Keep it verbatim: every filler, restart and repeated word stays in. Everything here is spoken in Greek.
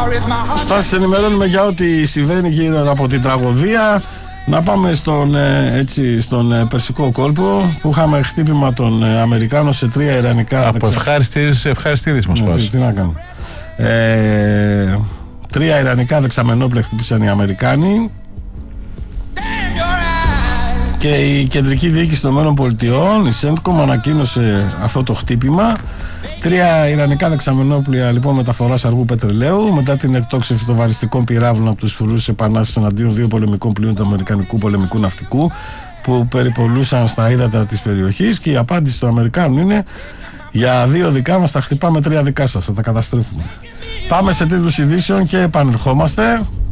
Θα σας ενημερώνουμε για ό,τι συμβαίνει γύρω από την τραγωδία. Να πάμε στον, έτσι, στον Περσικό κόλπο που είχαμε χτύπημα των Αμερικάνων σε τρία ιρανικά. Από ευχάριστης, ευχαριστήδης μας πας. Τι να κάνω. Ε, τρία ιρανικά δεξαμενόπλαια χτύπησαν οι Αμερικάνοι. Και η κεντρική διοίκηση των ΗΠΑ, η Σέντκομ, ανακοίνωσε αυτό το χτύπημα. Τρία ιρανικά δεξαμενόπλαια λοιπόν μεταφοράς αργού πετρελαίου μετά την εκτόξευση των βαλιστικών πυράβλων από τους φρουρούς επανάστασης εναντίον δύο πολεμικών πλοίων του Αμερικανικού πολεμικού ναυτικού που περιπολούσαν στα ύδατα της περιοχής. Και η απάντηση των Αμερικάνων είναι: για δύο δικά μας τα χτυπάμε, τρία δικά σας, θα τα καταστρέφουμε. Πάμε σε τίτλους ειδήσεων και επανερχόμαστε.